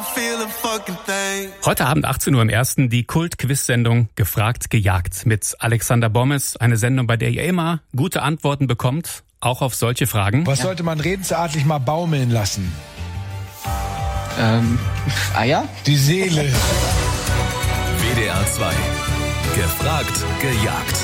Heute Abend 18 Uhr im Ersten die Kult-Quiz-Sendung Gefragt, gejagt mit Alexander Bommes. Eine Sendung, bei der ihr immer gute Antworten bekommt, auch auf solche Fragen. Was sollte man redensartlich mal baumeln lassen? Eier? Die Seele. WDR 2. Gefragt, gejagt.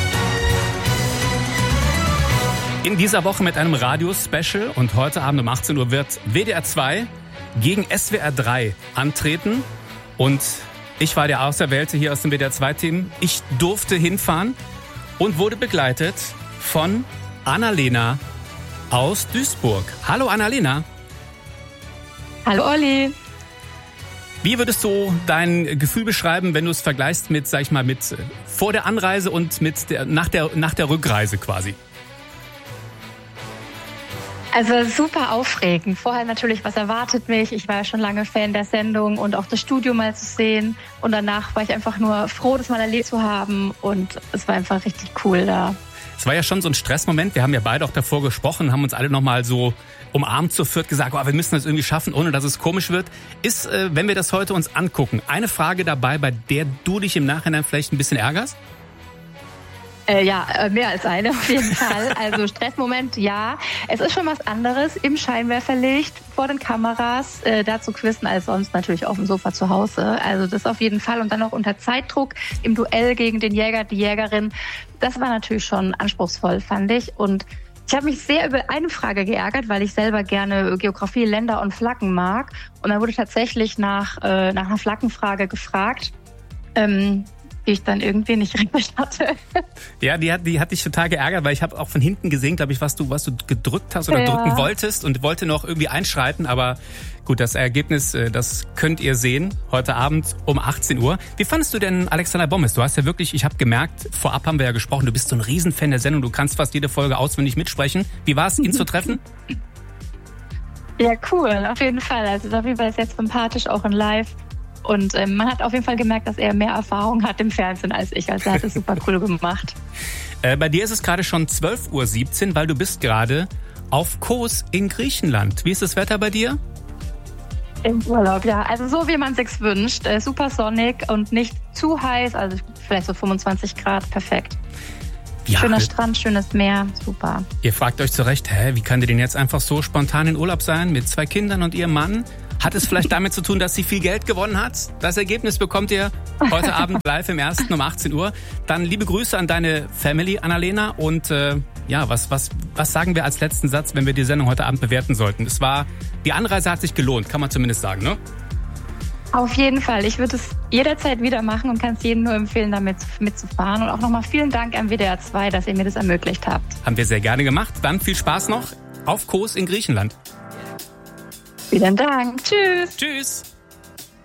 In dieser Woche mit einem Radio-Special und heute Abend um 18 Uhr wird WDR 2 gegen SWR 3 antreten. Und ich war der Auserwählte hier aus dem WDR 2-Team. Ich durfte hinfahren und wurde begleitet von Annalena aus Duisburg. Hallo Annalena. Hallo Olli. Wie würdest du dein Gefühl beschreiben, wenn du es vergleichst mit, sag ich mal, mit vor der Anreise und mit nach der Rückreise quasi? Also super aufregend. Vorher natürlich, was erwartet mich? Ich war ja schon lange Fan der Sendung und auch das Studio mal zu sehen. Und danach war ich einfach nur froh, das mal erlebt zu haben. Und es war einfach richtig cool da. Es war ja schon so ein Stressmoment. Wir haben ja beide auch davor gesprochen, haben uns alle nochmal so umarmt zu viert gesagt, wir müssen das irgendwie schaffen, ohne dass es komisch wird. Ist, wenn wir das heute uns angucken, eine Frage dabei, bei der du dich im Nachhinein vielleicht ein bisschen ärgerst? Mehr als eine auf jeden Fall. Also Stressmoment, ja. Es ist schon was anderes im Scheinwerferlicht, vor den Kameras, da zu quizzen als sonst natürlich auf dem Sofa zu Hause. Also das auf jeden Fall. Und dann noch unter Zeitdruck im Duell gegen den Jäger, die Jägerin. Das war natürlich schon anspruchsvoll, fand ich. Und ich habe mich sehr über eine Frage geärgert, weil ich selber gerne Geografie, Länder und Flaggen mag. Und dann wurde tatsächlich nach einer Flaggenfrage gefragt, die ich dann irgendwie nicht richtig hatte. Ja, die hat dich total geärgert, weil ich habe auch von hinten gesehen, glaube ich, was du gedrückt hast oder drücken wolltest und wollte noch irgendwie einschreiten. Aber gut, das Ergebnis, das könnt ihr sehen heute Abend um 18 Uhr. Wie fandest du denn Alexander Bommes? Du hast ja wirklich, ich habe gemerkt, vorab haben wir ja gesprochen, du bist so ein Riesenfan der Sendung, du kannst fast jede Folge auswendig mitsprechen. Wie war es, ihn zu treffen? Ja, cool, auf jeden Fall. Also auf jeden Fall ist jetzt sympathisch, auch in Live. Und man hat auf jeden Fall gemerkt, dass er mehr Erfahrung hat im Fernsehen als ich. Also er hat es super cool gemacht. Bei dir ist es gerade schon 12:17 Uhr, weil du bist gerade auf Kos in Griechenland. Wie ist das Wetter bei dir? Im Urlaub, ja. Also so, wie man es sich wünscht. Super sonnig und nicht zu heiß. Also vielleicht so 25 Grad, perfekt. Ja, schöner Strand, schönes Meer, super. Ihr fragt euch zu Recht, wie kann die denn jetzt einfach so spontan in Urlaub sein mit 2 Kindern und ihrem Mann? Hat es vielleicht damit zu tun, dass sie viel Geld gewonnen hat? Das Ergebnis bekommt ihr heute Abend live im Ersten um 18 Uhr. Dann liebe Grüße an deine Family, Annalena. Und was sagen wir als letzten Satz, wenn wir die Sendung heute Abend bewerten sollten? Die Anreise hat sich gelohnt, kann man zumindest sagen, ne? Auf jeden Fall. Ich würde es jederzeit wieder machen und kann es jedem nur empfehlen, damit mitzufahren. Und auch nochmal vielen Dank an WDR 2, dass ihr mir das ermöglicht habt. Haben wir sehr gerne gemacht. Dann viel Spaß noch auf Kos in Griechenland. Vielen Dank. Tschüss. Tschüss.